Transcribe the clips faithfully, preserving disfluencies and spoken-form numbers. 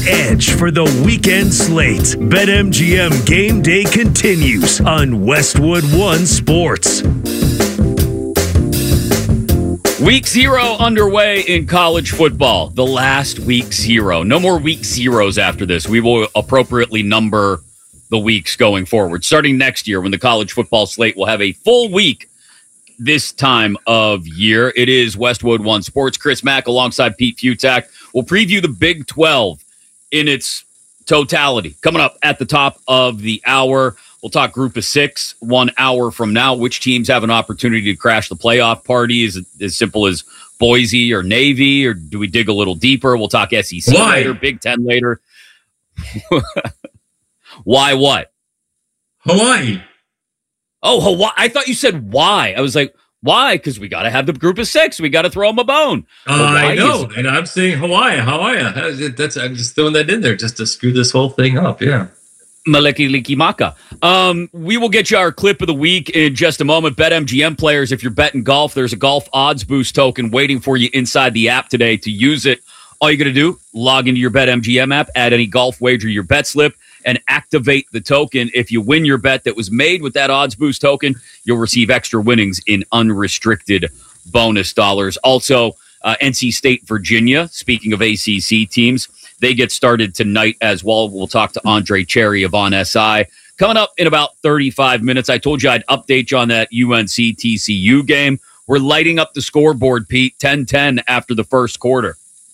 edge for the weekend slate. BetMGM Game Day continues on Westwood One Sports. Week zero underway in college football. The last week zero. No more week zeros after this. We will appropriately number the weeks going forward. Starting next year when the college football slate will have a full week this time of year. It is Westwood One Sports. Chris Mack alongside Pete Futak will preview the Big twelve in its totality. Coming up at the top of the hour, we'll talk Group of Six one hour from now. Which teams have an opportunity to crash the playoff party? Is it as simple as Boise or Navy, or do we dig a little deeper? We'll talk S E C Why? later, Big Ten later. Why what? Hawaii. Oh, Hawaii. I thought you said why. I was like, why? Because we got to have the Group of Six. We got to throw them a bone. Uh, I know, is- and I'm saying Hawaii. Hawaii. That's I'm just throwing that in there just to screw this whole thing up. Yeah. Maleki Liki Maka. Um, we will get you our clip of the week in just a moment. BetMGM players, if you're betting golf, there's a golf odds boost token waiting for you inside the app today. To use it, all you got to do, log into your BetMGM app, add any golf wager your bet slip, and activate the token. If you win your bet that was made with that odds boost token, you'll receive extra winnings in unrestricted bonus dollars. Also, uh, N C State, Virginia, speaking of A C C teams, they get started tonight as well. We'll talk to Andre Cherry of On S I. Coming up in about thirty-five minutes, I told you I'd update you on that U N C T C U game. We're lighting up the scoreboard, Pete, ten ten after the first quarter.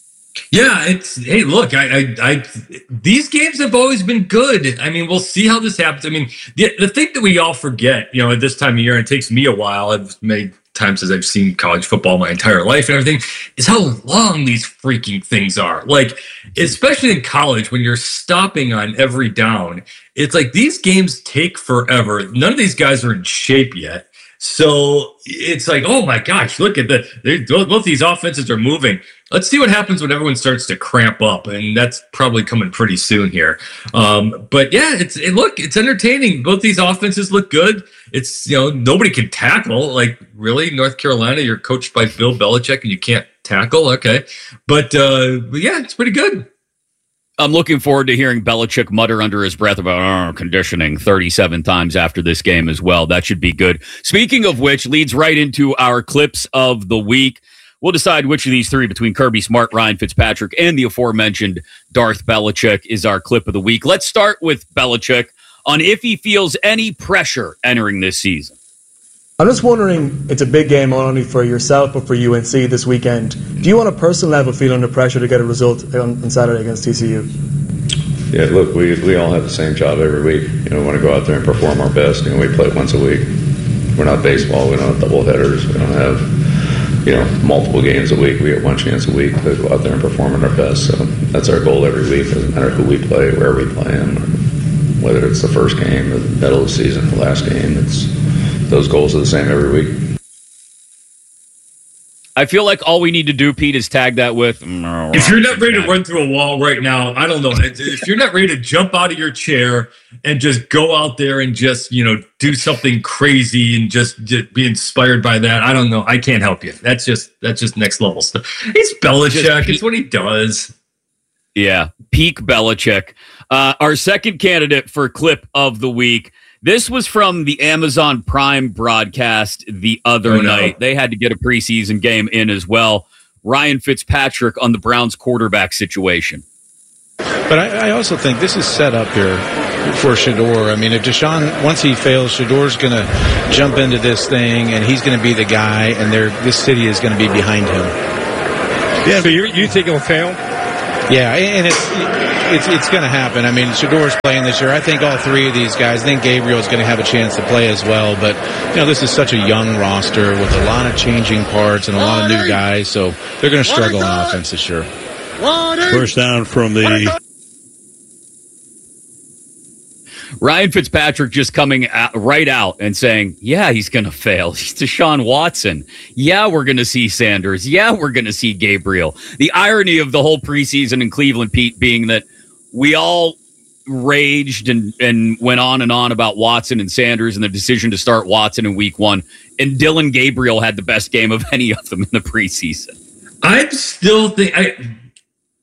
Yeah, it's hey, look, I, I, I, these games have always been good. I mean, we'll see how this happens. I mean, the, the thing that we all forget, you know, at this time of year, and it takes me a while. I've made times as I've seen college football my entire life and everything, is how long these freaking things are. Like, especially in college, when you're stopping on every down, it's like these games take forever. None of these guys are in shape yet. So it's like, oh my gosh, look at the, both these offenses are moving. Let's see what happens when everyone starts to cramp up, and that's probably coming pretty soon here. Um, but yeah, it's it, look, it's entertaining. Both these offenses look good. It's, you know, nobody can tackle. Like, really, North Carolina, you're coached by Bill Belichick and you can't tackle? Okay, but, uh, but yeah, it's pretty good. I'm looking forward to hearing Belichick mutter under his breath about oh, conditioning thirty-seven times after this game as well. That should be good. Speaking of which, leads right into our clips of the week. We'll decide which of these three, between Kirby Smart, Ryan Fitzpatrick, and the aforementioned Darth Belichick, is our clip of the week. Let's start with Belichick on if he feels any pressure entering this season. I'm just wondering, it's a big game not only for yourself but for U N C this weekend. Do you on a personal level feel under pressure to get a result on, on Saturday against T C U? Yeah, look, we we all have the same job every week. You know, we want to go out there and perform our best. You know, we play once a week. We're not baseball. We don't have double headers. We don't have, you know, multiple games a week. We have one chance a week to go out there and perform at our best. So that's our goal every week. Doesn't matter who we play, where we play them, whether it's the first game, the middle of the season, the last game. It's those goals are the same every week. I feel like all we need to do, Pete, is tag that with... Mm, if you're not ready to run through a wall right now, I don't know. If you're not ready to jump out of your chair and just go out there and just, you know, do something crazy and just, just be inspired by that, I don't know. I can't help you. That's just that's just next level stuff. He's Belichick. It's what he does. Yeah, peak Belichick. Uh, our second candidate for clip of the week. This was from the Amazon Prime broadcast the other oh, no. night. They had to get a preseason game in as well. Ryan Fitzpatrick on the Browns quarterback situation. But I, I also think this is set up here for Shedeur. I mean, if Deshaun, once he fails, Shedor's going to jump into this thing, and he's going to be the guy, and this city is going to be behind him. Yeah, so you you think he'll fail? Yeah, and it's it's it's going to happen. I mean, Shedeur's playing this year. I think all three of these guys. I think Gabriel's going to have a chance to play as well. But you know, this is such a young roster with a lot of changing parts and a lot of new guys, so they're going to struggle on offense this year. First down from the. Ryan Fitzpatrick just coming out, right out and saying, yeah, he's going to fail. He's Deshaun Watson. Yeah, we're going to see Sanders. Yeah, we're going to see Gabriel. The irony of the whole preseason in Cleveland, Pete, being that we all raged and, and went on and on about Watson and Sanders and the decision to start Watson in week one. And Dylan Gabriel had the best game of any of them in the preseason. I still think... I.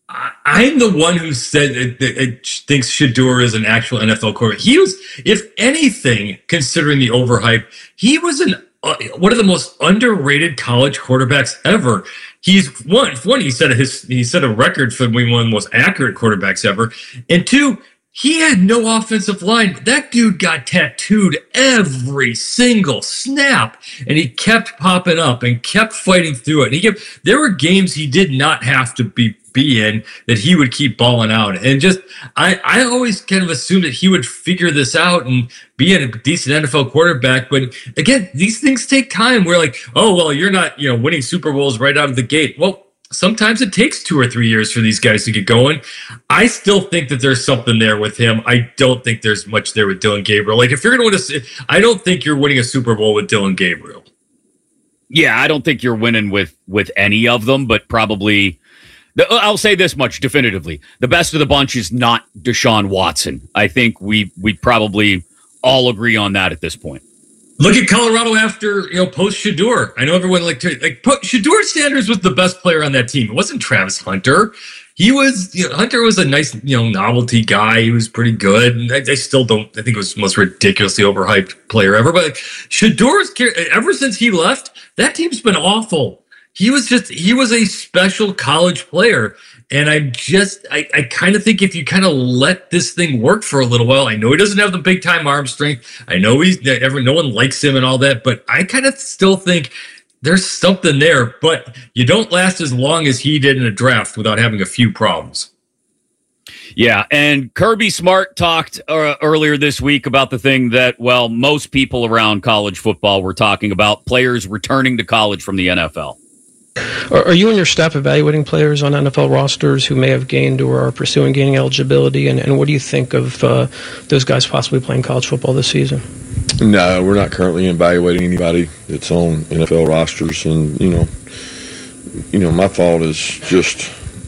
I'm the one who said it, it, it thinks Shedeur is an actual N F L quarterback. He was, if anything, considering the overhype, he was an uh, one of the most underrated college quarterbacks ever. He's one, one he set a, his he set a record for being one of the most accurate quarterbacks ever, and two, he had no offensive line. That dude got tattooed every single snap, and he kept popping up and kept fighting through it. And he kept, there were games he did not have to be be in that he would keep balling out. And just, I, I always kind of assumed that he would figure this out and be a decent N F L quarterback. But again, these things take time. We're like, oh, well, you're not, you know, winning Super Bowls right out of the gate. Well, sometimes it takes two or three years for these guys to get going. I still think that there's something there with him. I don't think there's much there with Dillon Gabriel. Like, if you're going to win a, I don't think you're winning a Super Bowl with Dillon Gabriel. Yeah, I don't think you're winning with with any of them, but probably, I'll say this much definitively: the best of the bunch is not Deshaun Watson. I think we we probably all agree on that at this point. Look at Colorado after, you know, post Shedeur. I know everyone like to like put Shedeur Sanders was the best player on that team. It wasn't Travis Hunter. He was, you know, Hunter was a nice, you know, novelty guy. He was pretty good. And I, I still don't, I think it was the most ridiculously overhyped player ever. But like, Shedeur's, ever since he left, that team's been awful. He was just, he was a special college player. And I just, I, I kind of think if you kind of let this thing work for a little while, I know he doesn't have the big time arm strength. I know he's, everyone, no one likes him and all that, but I kind of still think there's something there. But you don't last as long as he did in a draft without having a few problems. Yeah, and Kirby Smart talked uh, earlier this week about the thing that, well, most people around college football were talking about: players returning to college from the N F L. Are you and your staff evaluating players on N F L rosters who may have gained or are pursuing gaining eligibility? And, and what do you think of uh, those guys possibly playing college football this season? No, we're not currently evaluating anybody that's on N F L rosters. And, you know, you know, my thought is just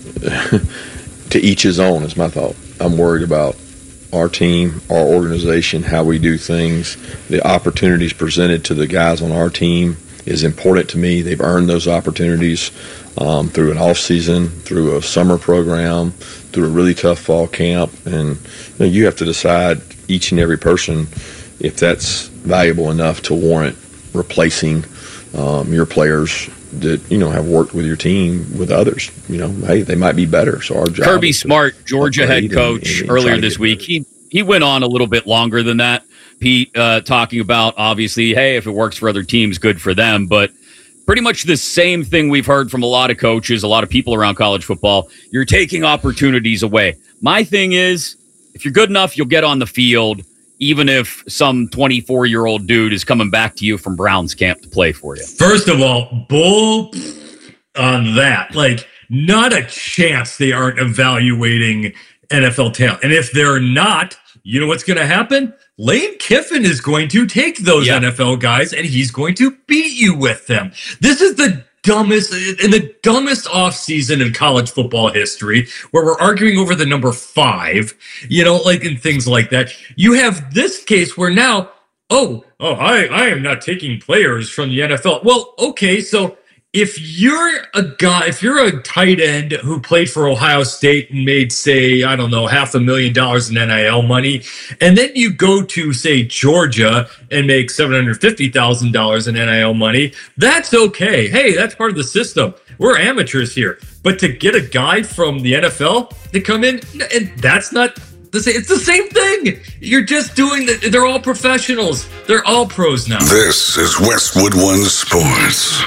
to each his own is my thought. I'm worried about our team, our organization, how we do things, the opportunities presented to the guys on our team is important to me. They've earned those opportunities um, through an off season, through a summer program, through a really tough fall camp, and you know, you have to decide each and every person if that's valuable enough to warrant replacing um, your players that you know have worked with your team with others. You know, hey, they might be better. So our job. Kirby Smart, Georgia head coach, and, and earlier this week, he he went on a little bit longer than that. Pete, uh, talking about, obviously, hey, if it works for other teams, good for them. But pretty much the same thing we've heard from a lot of coaches, a lot of people around college football. You're taking opportunities away. My thing is, if you're good enough, you'll get on the field, even if some twenty-four-year-old dude is coming back to you from Browns camp to play for you. First of all, bull on that. Like, not a chance they aren't evaluating N F L talent. And if they're not, you know what's going to happen? Lane Kiffin is going to take those yeah. N F L guys and he's going to beat you with them. This is the dumbest in the dumbest offseason in college football history, where we're arguing over the number five, you know, like and things like that. You have this case where now, oh, oh, I, I am not taking players from the N F L. Well, okay, so if you're a guy, if you're a tight end who played for Ohio State and made, say, I don't know, half a million dollars in N I L money, and then you go to, say, Georgia and make seven hundred fifty thousand dollars in N I L money, that's okay. Hey, that's part of the system. We're amateurs here. But to get a guy from the N F L to come in, and that's not the same. It's the same thing. You're just doing the, they're all professionals. They're all pros now. This is Westwood One Sports.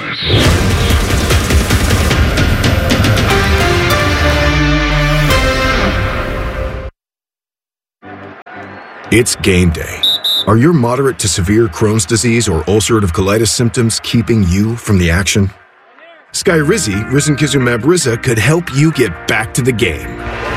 It's game day. Are your moderate to severe Crohn's disease or ulcerative colitis symptoms keeping you from the action? Skyrizi, risankizumab Riza, could help you get back to the game.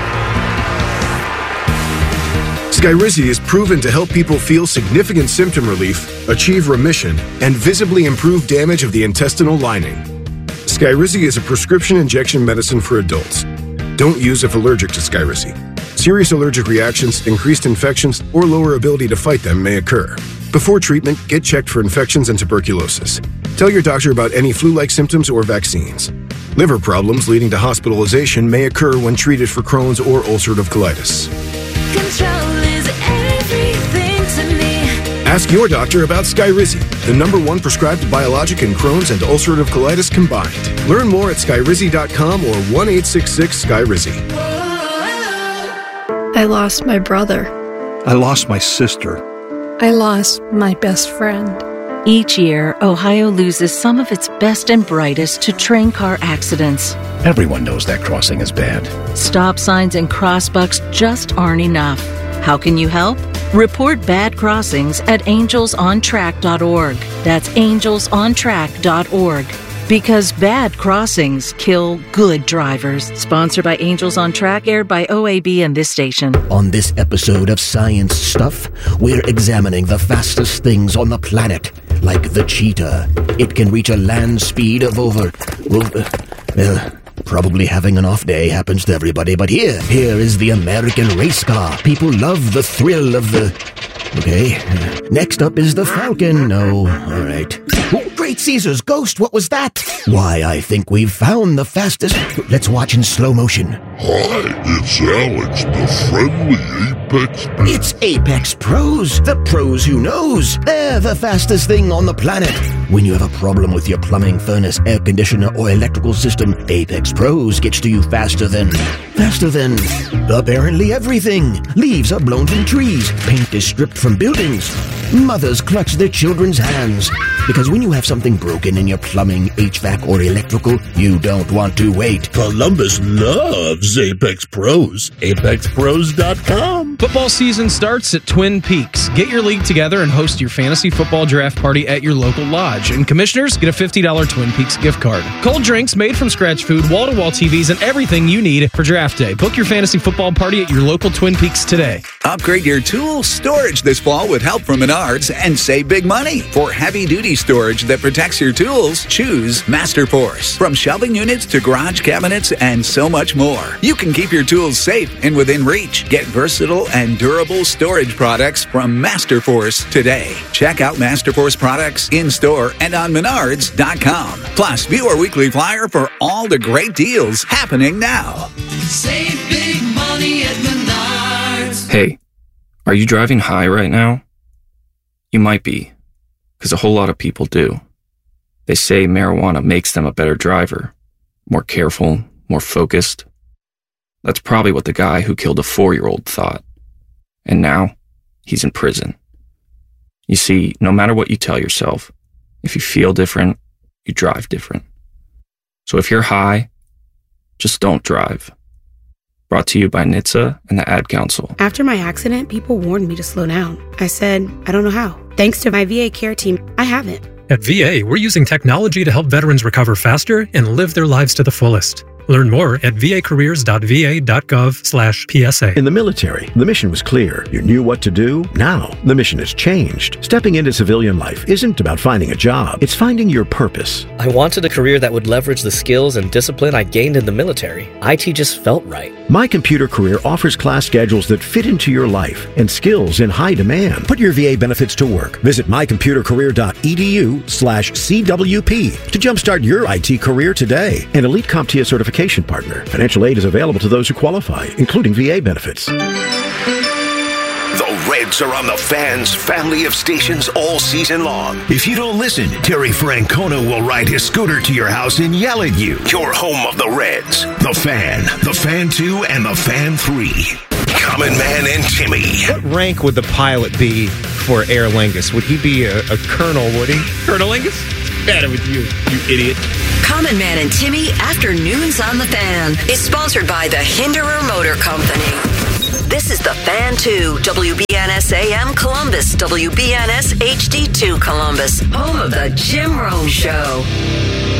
Skyrizi is proven to help people feel significant symptom relief, achieve remission, and visibly improve damage of the intestinal lining. Skyrizi is a prescription injection medicine for adults. Don't use if allergic to Skyrizi. Serious allergic reactions, increased infections, or lower ability to fight them may occur. Before treatment, get checked for infections and tuberculosis. Tell your doctor about any flu-like symptoms or vaccines. Liver problems leading to hospitalization may occur when treated for Crohn's or ulcerative colitis. Control is everything to me. Ask your doctor about Skyrizi, the number one prescribed biologic in Crohn's and ulcerative colitis combined. Learn more at skyrizi dot com or one eight six six Skyrizi. I lost my brother. I lost my sister. I lost my best friend. Each year, Ohio loses some of its best and brightest to train car accidents. Everyone knows that crossing is bad. Stop signs and crossbucks just aren't enough. How can you help? Report bad crossings at angels on track dot org. That's angels on track dot org. Because bad crossings kill good drivers. Sponsored by Angels on Track, aired by O A B and this station. On this episode of Science Stuff, we're examining the fastest things on the planet, like the cheetah. It can reach a land speed of over... Well, well, probably having an off day happens to everybody, but here, here is the American race car. People love the thrill of the... Okay. Next up is the Falcon. No, all right. Oh, great Caesar's ghost, what was that? Why, I think we've found the fastest... Let's watch in slow motion. Hi, it's Alex, the friendly Apex... It's Apex Pros, the pros who knows. They're the fastest thing on the planet. When you have a problem with your plumbing, furnace, air conditioner, or electrical system, Apex Pros gets to you faster than... Faster than... apparently everything. Leaves are blown from trees. Paint is stripped from buildings. Mothers clutch their children's hands. Because when you have something broken in your plumbing, H V A C, or electrical, you don't want to wait. Columbus loves Apex Pros. apex pros dot com. Football season starts at Twin Peaks. Get your league together and host your fantasy football draft party at your local lodge. And commissioners get a fifty dollars Twin Peaks gift card. Cold drinks, made from scratch food, wall-to-wall T Vs, and everything you need for draft day. Book your fantasy football party at your local Twin Peaks today. Upgrade your tool storage this fall with help from Menards and save big money. For heavy-duty storage that protects your tools, choose Masterforce. From shelving units to garage cabinets and so much more. You can keep your tools safe and within reach. Get versatile and durable storage products from Masterforce today. Check out Masterforce products in-store and on menards dot com. Plus, view our weekly flyer for all the great deals happening now. Save big money at Menards. Hey, are you driving high right now? You might be, because a whole lot of people do. They say marijuana makes them a better driver, more careful, more focused. That's probably what the guy who killed a four-year-old thought. And now, he's in prison. You see, no matter what you tell yourself, if you feel different, you drive different. So if you're high, just don't drive. Brought to you by N H T S A and the Ad Council. After my accident, people warned me to slow down. I said, I don't know how. Thanks to my V A care team, I haven't. At V A, we're using technology to help veterans recover faster and live their lives to the fullest. Learn more at v a careers dot v a dot gov slash P S A. In the military, the mission was clear. You knew what to do. Now, the mission has changed. Stepping into civilian life isn't about finding a job. It's finding your purpose. I wanted a career that would leverage the skills and discipline I gained in the military. I T just felt right. My Computer Career offers class schedules that fit into your life and skills in high demand. Put your V A benefits to work. Visit my computer career dot e d u slash C W P to jumpstart your I T career today. An Elite CompTIA certification partner. Financial aid is available to those who qualify, including V A benefits. The Reds are on the Fan's family of stations all season long. If you don't listen, Terry Francona will ride his scooter to your house and yell at you. Your home of the Reds. The Fan, the Fan two, and the Fan three. Common Man and Timmy. What rank would the pilot be for Aer Lingus? Would he be a, a colonel, would he? Colonel Lingus? Better with you, you idiot. Common Man and Timmy Afternoons on the Fan is sponsored by the Hinderer Motor Company. This is the Fan two, W B N S A M Columbus, W B N S H D two Columbus, home of the Jim Rome Show.